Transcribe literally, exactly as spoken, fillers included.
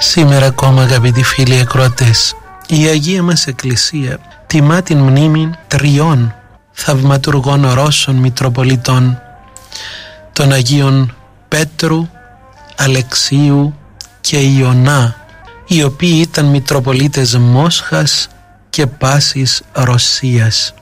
Σήμερα ακόμα, αγαπητοί φίλοι ακροατές, η Αγία μας Εκκλησία τιμά την μνήμη τριών θαυματουργών Ρώσων Μητροπολιτών, των Αγίων Πέτρου, Αλεξίου και Ιωνά, οι οποίοι ήταν Μητροπολίτες Μόσχας και πάσης Ρωσίας.